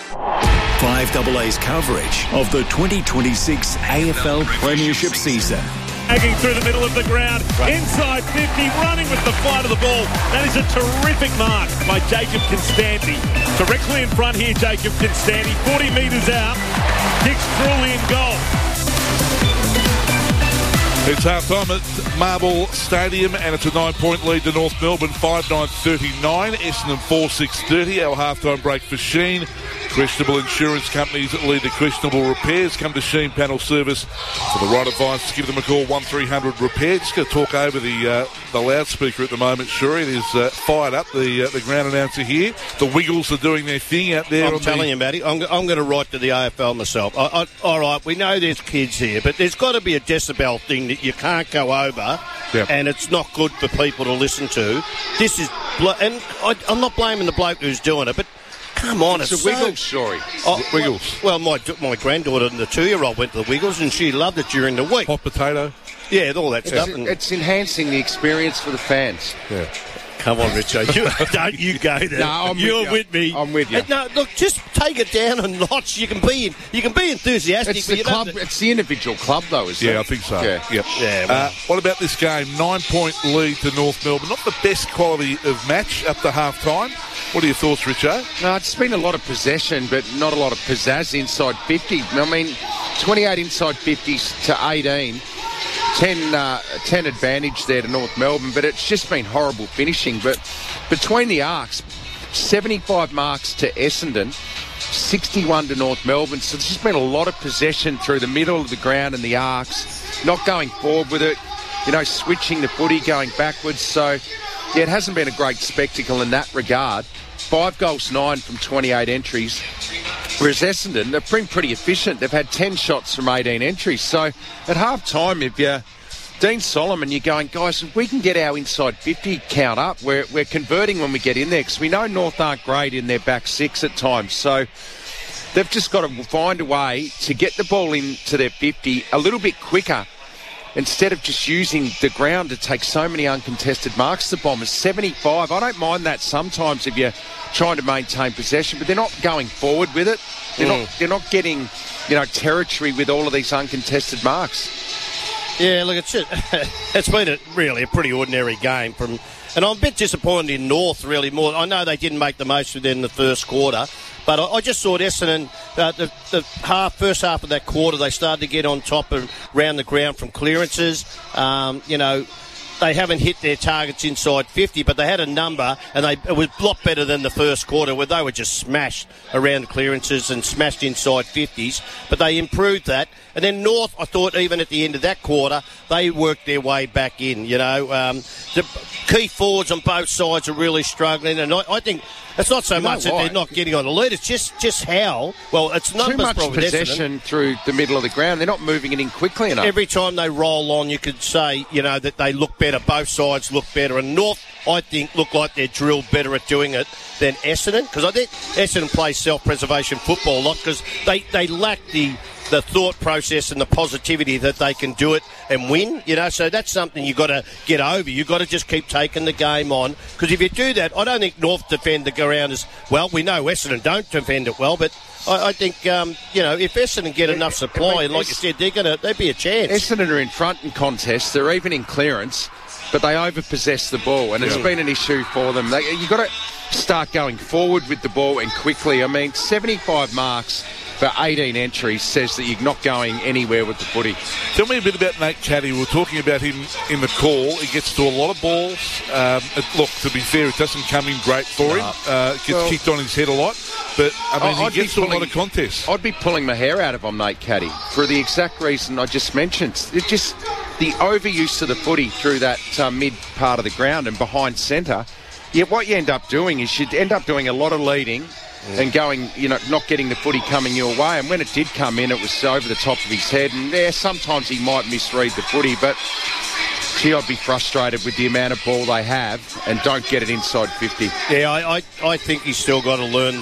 5AA's coverage of the 2026 AFL Premiership season. Tagging through the middle of the ground, inside 50, running with the flight of the ball. That is a terrific mark by Jacob Constanti. Directly in front here, Jacob Constanti, 40 metres out, kicks truly in goal. It's half-time at Marble Stadium, and it's a 9-point lead to North Melbourne, 5-9-39. Essendon 4-6-30. Our half-time break for Sheen. Questionable insurance companies that lead to questionable repairs. Come to Sheen Panel Service for the right advice. Give them a call, 1300-REPAIR. Just going to talk over the loudspeaker at the moment, Shuri. It is fired up, the ground announcer here. The Wiggles are doing their thing out there. I'm telling you, Matty, I'm going to write to the AFL myself. All right, we know there's kids here, but there's got to be a decibel thing that you can't go over, and it's not good for people to listen to. This is, and I'm not blaming the bloke who's doing it, but come on, it's a Wiggles story. Wiggles. Well, my granddaughter and the 2-year-old went to the Wiggles, and she loved it during the week. Hot potato. Yeah, all that stuff. It's enhancing the experience for the fans. Yeah. Come on, Richo. Don't you go there. No, You're with me. I'm with you. No, look, just take it down a notch. You can be enthusiastic. It's the club. It's the individual club, though, isn't it? Yeah, I think so. Yeah. Yep. Yeah. What about this game? 9-point lead to North Melbourne. Not the best quality of match up to half time. What are your thoughts, Richo? No, it's been a lot of possession, but not a lot of pizzazz inside 50. I mean, 28 inside 50s to 18. 10 advantage there to North Melbourne, but it's just been horrible finishing. But between the arcs, 75 marks to Essendon, 61 to North Melbourne. So there's just been a lot of possession through the middle of the ground and the arcs, not going forward with it, switching the footy, going backwards. So, yeah, it hasn't been a great spectacle in that regard. 5 goals, 9 from 28 entries. Whereas Essendon, they've been pretty efficient. They've had 10 shots from 18 entries. So at half-time, if you're Dean Solomon, you're going, guys, if we can get our inside 50 count up, we're converting when we get in there, because we know North aren't great in their back six at times. So they've just got to find a way to get the ball into their 50 a little bit quicker, instead of just using the ground to take so many uncontested marks. The Bombers, 75. I don't mind that sometimes if you're trying to maintain possession, but they're not going forward with it. They're not getting, territory with all of these uncontested marks. Yeah, look, it's been really a pretty ordinary game and I'm a bit disappointed in North, really, more. I know they didn't make the most of it in the first quarter, but I just thought Essendon, the first half of that quarter, they started to get on top and around the ground from clearances. They haven't hit their targets inside 50, but they had a number, and it was a lot better than the first quarter, where they were just smashed around clearances and smashed inside 50s. But they improved that. And then North, I thought, even at the end of that quarter, they worked their way back in. The key forwards on both sides are really struggling, and I think it's not so much that they're not getting on the lead. It's just how. Well, it's numbers. Too much possession through the middle of the ground. They're not moving it in quickly enough. Every time they roll on, you could say, that they look better. Both sides look better. And North, I think, look like they're drilled better at doing it than Essendon. Because I think Essendon plays self-preservation football a lot, because they lack the thought process and the positivity that they can do it and win, so that's something you've got to get over. You've got to just keep taking the game on, because if you do that, I don't think North defend the ground as well. We know Essendon don't defend it well, but I think, if Essendon get enough supply, and like you said, they'd be a chance. Essendon are in front in contests, they're even in clearance, but they over-possess the ball, and it's been an issue for them. You've got to start going forward with the ball and quickly. I mean, 75 marks for 18 entries says that you're not going anywhere with the footy. Tell me a bit about Nate Caddy. We were talking about him in the call. He gets to a lot of balls. Look, to be fair, it doesn't come in great for him. Gets kicked on his head a lot. But, he gets to a lot of contests. I'd be pulling my hair out if I'm Nate Caddy, for the exact reason I just mentioned. It's just the overuse of the footy through that mid part of the ground and behind centre. Yeah, what you end up doing is you end up doing a lot of leading and going, not getting the footy coming your way. And when it did come in, it was over the top of his head. And sometimes he might misread the footy, but gee, I'd be frustrated with the amount of ball they have and don't get it inside 50. Yeah, I think he's still got to learn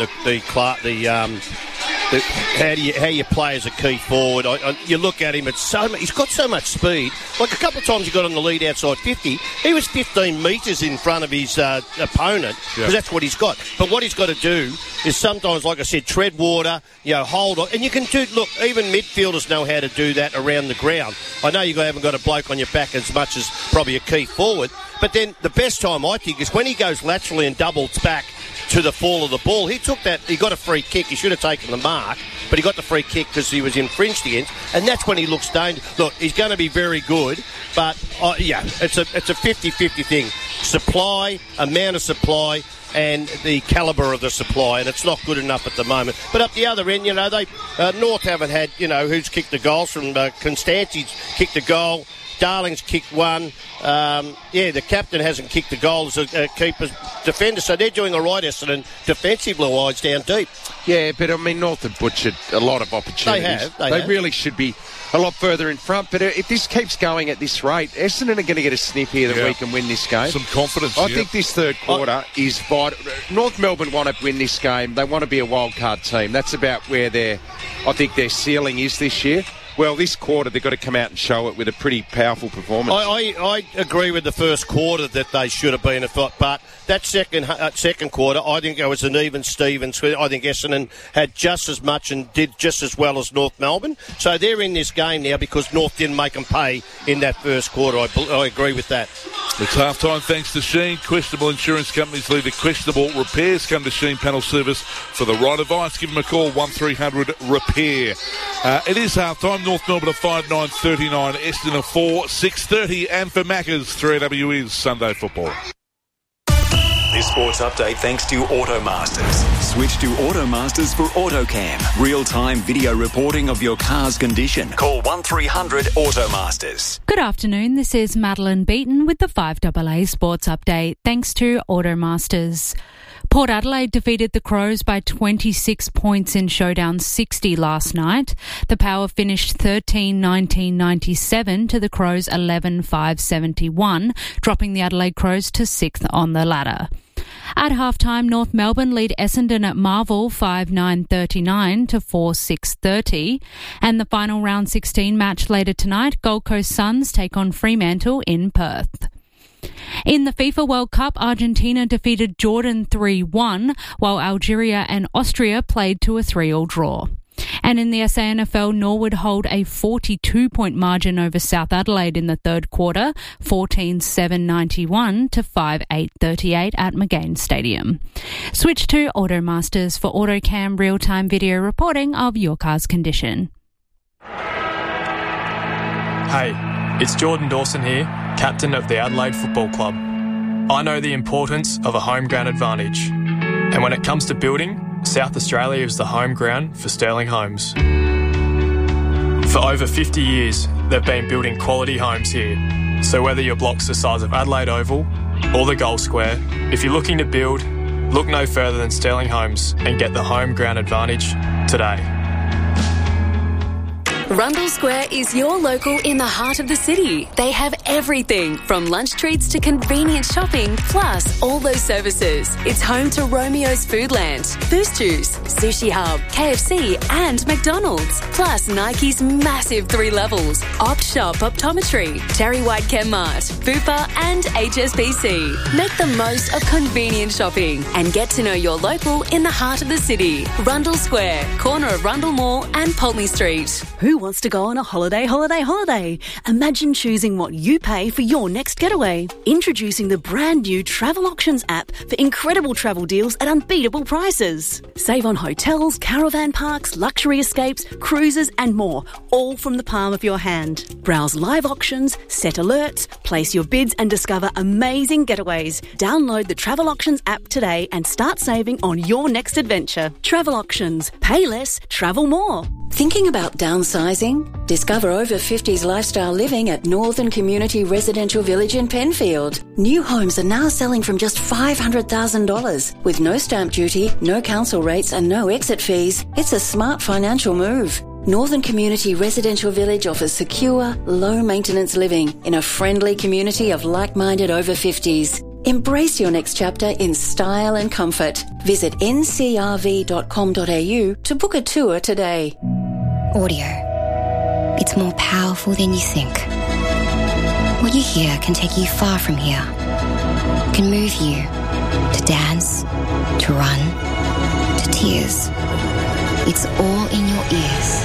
how you play as a key forward. You look at him, he's got so much speed. Like a couple of times he got on the lead outside 50, he was 15 metres in front of his opponent, because that's what he's got. But what he's got to do is sometimes, like I said, tread water, hold on. And you can look, even midfielders know how to do that around the ground. I know you haven't got a bloke on your back as much as probably a key forward, but then the best time, I think, is when he goes laterally and doubles back to the fall of the ball. He got a free kick. He should have taken the mark, but he got the free kick because he was infringed against, and that's when he looks dangerous. Look, he's going to be very good, but it's a 50-50 thing. Supply, amount of supply, and the calibre of the supply, and it's not good enough at the moment. But up the other end, North haven't had, who's kicked the goals from Constanti's kicked a goal. Darling's kicked one. The captain hasn't kicked the goal as a keeper's defender, so they're doing all right, Essendon, defensively wise down deep. Yeah, but North have butchered a lot of opportunities. They have. Really should be a lot further in front, but if this keeps going at this rate, Essendon are going to get a sniff here that we can win this game. Some confidence. I think this third quarter is vital. North Melbourne want to win this game. They want to be a wild card team. That's about where I think their ceiling is this year. Well, this quarter they've got to come out and show it with a pretty powerful performance. I agree with the first quarter that they should have been a fight, but that second quarter, I think it was an even Stevens. I think Essendon had just as much and did just as well as North Melbourne. So they're in this game now because North didn't make them pay in that first quarter. I agree with that. It's half-time thanks to Sheen. Questionable insurance companies lead to questionable repairs. Come to Sheen Panel Service for the right advice. Give them a call, 1300-REPAIR. It is half-time. North Melbourne are 5-9-39. Essendon are 4-6-30. And for Macca's, 3AW is Sunday football. This sports update thanks to Automasters. Switch to Automasters for AutoCam. Real-time video reporting of your car's condition. Call 1300 Automasters. Good afternoon. This is Madeline Beaton with the 5AA Sports Update thanks to Automasters. Port Adelaide defeated the Crows by 26 points in Showdown 60 last night. The Power finished 13-19-97 to the Crows 11-5-71, dropping the Adelaide Crows to 6th on the ladder. At halftime, North Melbourne lead Essendon at Marvel 5-9-39 to 4-6-30. And the final round 16 match later tonight, Gold Coast Suns take on Fremantle in Perth. In the FIFA World Cup, Argentina defeated Jordan 3-1, while Algeria and Austria played to a 3-3 draw. And in the SANFL, Norwood hold a 42-point margin over South Adelaide in the third quarter, 14-7-91 to 5-8-38 at McGain Stadium. Switch to Automasters for AutoCam real-time video reporting of your car's condition. Hey, it's Jordan Dawson here, captain of the Adelaide Football Club. I know the importance of a home ground advantage. And when it comes to building, South Australia is the home ground for Sterling Homes. For over 50 years, they've been building quality homes here. So whether your block's the size of Adelaide Oval or the Gold Square, if you're looking to build, look no further than Sterling Homes and get the home ground advantage today. Rundle Square is your local in the heart of the city. They have everything from lunch treats to convenient shopping, plus all those services. It's home to Romeo's Foodland, Boost Juice, Sushi Hub, KFC and McDonald's. Plus Nike's massive 3 levels, Opt Shop Optometry, Terry White Chemmart, Bupa and HSBC. Make the most of convenient shopping and get to know your local in the heart of the city. Rundle Square, corner of Rundle Mall and Pulteney Street. Who wants to go on a holiday? Imagine choosing what you pay for your next getaway. Introducing the brand new Travel Auctions app for incredible travel deals at unbeatable prices. Save on hotels, caravan parks, luxury escapes, cruises and more, all from the palm of your hand. Browse live auctions, set alerts, place your bids and discover amazing getaways. Download the Travel Auctions app today and start saving on your next adventure. Travel Auctions. Pay less, travel more. Thinking about downsizing? Discover over 50s lifestyle living at Northern Community Residential Village in Penfield. New homes are now selling from just $500,000. With no stamp duty, no council rates and no exit fees, it's a smart financial move. Northern Community Residential Village offers secure, low-maintenance living in a friendly community of like-minded over 50s. Embrace your next chapter in style and comfort. Visit ncrv.com.au to book a tour today. Audio. It's more powerful than you think. What you hear can take you far from here. Can move you to dance, to run, to tears. It's all in your ears.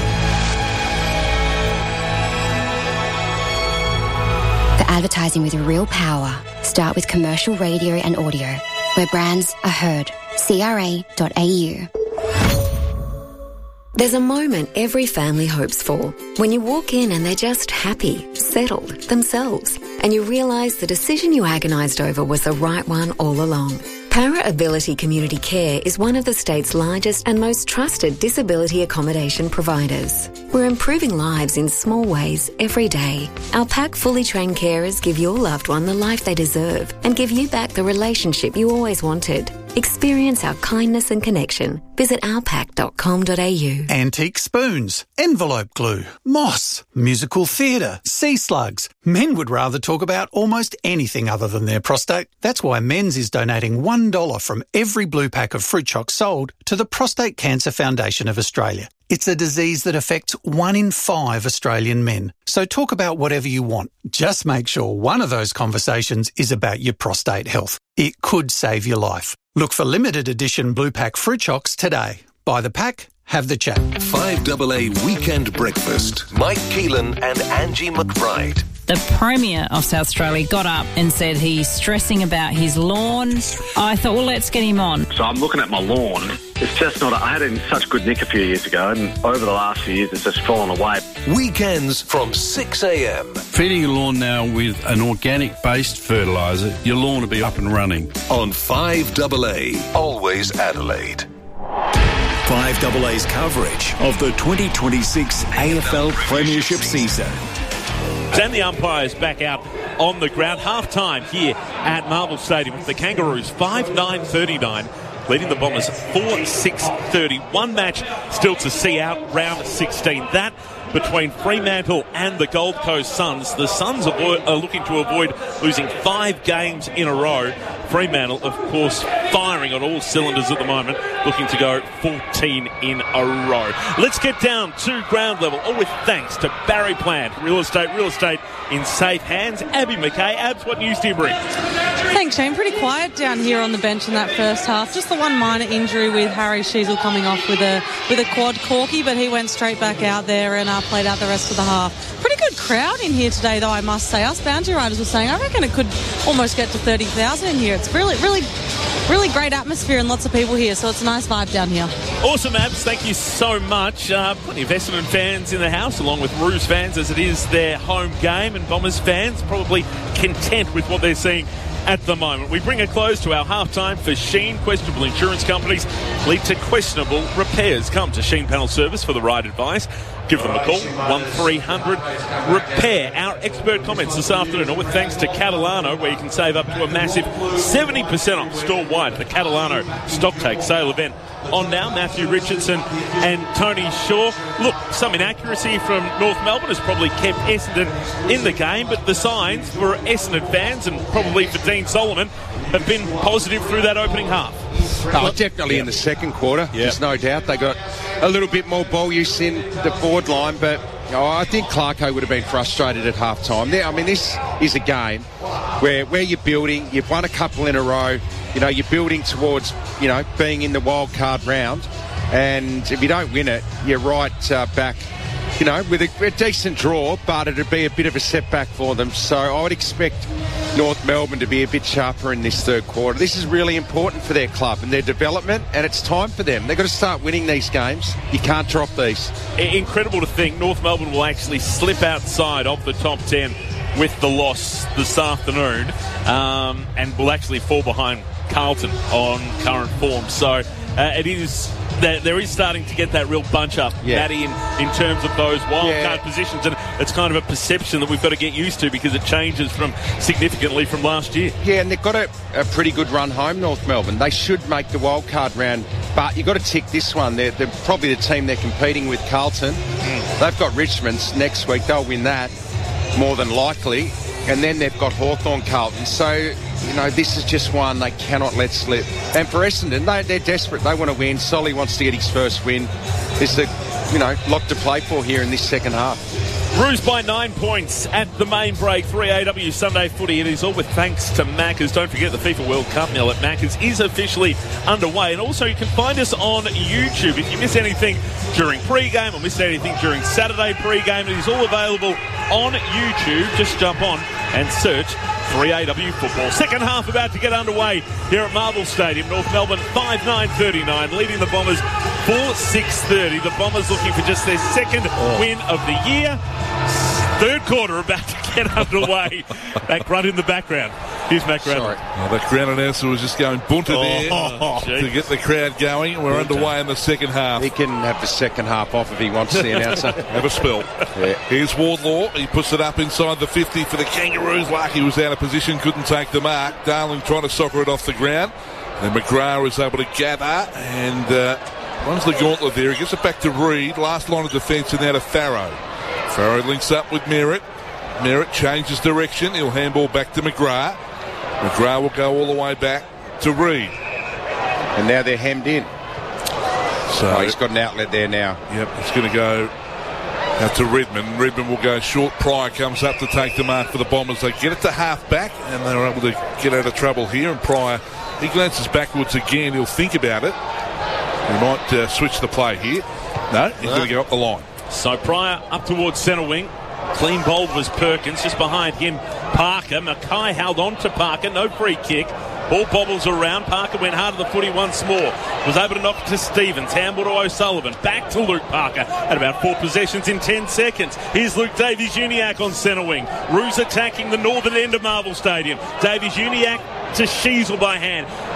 For advertising with real power, start with commercial radio and audio, where brands are heard. CRA.au. There's a moment every family hopes for. When you walk in and they're just happy, settled, themselves, and you realise the decision you agonised over was the right one all along. Para Ability Community Care is one of the state's largest and most trusted disability accommodation providers. We're improving lives in small ways every day. Our PAC fully trained carers give your loved one the life they deserve and give you back the relationship you always wanted. Experience our kindness and connection. Visit ourpac.com.au. Antique spoons, envelope glue, moss, musical theatre, sea slugs. Men would rather talk about almost anything other than their prostate. That's why Men's is donating $1 from every blue pack of fruit chocs sold to the Prostate Cancer Foundation of Australia. It's a disease that affects 1 in 5 Australian men. So talk about whatever you want. Just make sure one of those conversations is about your prostate health. It could save your life. Look for limited edition Blue Pack Fruit Chocks today. Buy the pack, have the chat. 5AA Weekend Breakfast. Mike Keelan and Angie McBride. The Premier of South Australia got up and said he's stressing about his lawn. I thought, well, let's get him on. So I'm looking at my lawn. It's just not... I had it in such good nick a few years ago, and over the last few years, it's just fallen away. Weekends from 6 a.m. Feeding your lawn now with an organic-based fertiliser, your lawn will be up and running. On 5AA, always Adelaide. 5AA's coverage of the 2026 AFL Premiership season. And the umpires back out on the ground. Half-time here at Marvel Stadium with the Kangaroos 5-9-39, leading the Bombers 4-6-30. One match still to see out, round 16. That between Fremantle and the Gold Coast Suns. The Suns are looking to avoid losing 5 games in a row. Fremantle, of course, firing on all cylinders at the moment, looking to go 14 in a row. Let's get down to ground level, all with thanks to Barry Plant. Real estate in safe hands. Abby McKay. Abs, what news do you bring? Thanks, Shane. Pretty quiet down here on the bench in that first half. Just the one minor injury with Harry Sheasel coming off with a quad corky, but he went straight back out there and played out the rest of the half. Pretty good crowd in here today, though, I must say. Us boundary riders were saying, I reckon it could almost get to 30,000 in here. It's really great atmosphere and lots of people here, so it's a nice vibe down here. Awesome, Abs. Thank you so much. Plenty of Essendon fans in the house, along with Roos fans, as it is their home game, and Bombers fans probably content with what they're seeing at the moment. We bring a close to our halftime for Sheen. Questionable insurance companies lead to questionable repairs. Come to Sheen Panel Service for the right advice. Give them a call, 1300-REPAIR. Our expert comments this afternoon are with thanks to Catalano, where you can save up to a massive 70% off store-wide. The Catalano Stocktake sale event on now. Matthew Richardson and Tony Shaw. Look, some inaccuracy from North Melbourne has probably kept Essendon in the game, but the signs for Essendon fans and probably for Dean Solomon have been positive through that opening half. Oh, definitely in the second quarter. There's no doubt they got a little bit more ball use in the forward line, but I think Clarko would have been frustrated at half-time. I mean, this is a game where you're building. You've won a couple in a row. You're building towards, being in the wild card round. And if you don't win it, you're right back, with a decent draw, but it'd be a bit of a setback for them. So I would expect North Melbourne to be a bit sharper in this third quarter. This is really important for their club and their development, and it's time for them. They've got to start winning these games. You can't drop these. Incredible to think North Melbourne will actually slip outside of the top 10 with the loss this afternoon, and will actually fall behind Carlton on current form. So it is... There is starting to get that real bunch up, Matty, in terms of those wildcard positions, and it's kind of a perception that we've got to get used to because it changes significantly from last year. Yeah, and they've got a pretty good run home, North Melbourne. They should make the wildcard round, but you've got to tick this one. They're probably the team they're competing with, Carlton. They've got Richmond's next week. They'll win that, more than likely. And then they've got Hawthorn, Carlton. So, this is just one they cannot let slip. And for Essendon, they're desperate. They want to win. Solly wants to get his first win. There's a, lot to play for here in this second half. Roos by 9 points at the main break. 3AW Sunday footy. It is all with thanks to Macca's. Don't forget the FIFA World Cup meal at Macca's is officially underway. And also you can find us on YouTube. If you miss anything during pre-game or miss anything during Saturday pre-game, it is all available on YouTube. Just jump on and search 3AW Football. Second half about to get underway here at Marvel Stadium. North Melbourne 5-9-39, leading the Bombers 4-6-30. The Bombers looking for just their second win of the year. Third quarter about to get underway. That grunt in the background. Here's Matt Gradley. The ground announcer was just going bunter there to get the crowd going. We're underway in the second half. He can have the second half off if he wants, the announcer. Have a spell. Here's Wardlaw. He puts it up inside the 50 for the Kangaroos. Larky was out of position, couldn't take the mark. Darling trying to soccer it off the ground. And McGrath is able to gather and runs the gauntlet there. He gets it back to Reid. Last line of defence and now to Farrow. Farrow links up with Merritt. Merritt changes direction. He'll handball back to McGrath. McGrath will go all the way back to Reid. And now they're hemmed in. So he's got an outlet there now. Yep, it's going to go out to Redmond. Redmond will go short. Pryor comes up to take the mark for the Bombers. They get it to half back, and they're able to get out of trouble here. And Pryor, he glances backwards again. He'll think about it. He might switch the play here. No, he's going to go up the line. So Pryor up towards centre wing. Clean bowled was Perkins. Just behind him, Parker. Mackay held on to Parker. No free kick. Ball bobbles around. Parker went hard to the footy once more. Was able to knock it to Stevens. Handball to O'Sullivan. Back to Luke Parker. At about 4 possessions in 10 seconds. Here's Luke Davies-Uniacke on centre wing. Roos attacking the northern end of Marvel Stadium. Davies-Uniacke to Sheasel by hand.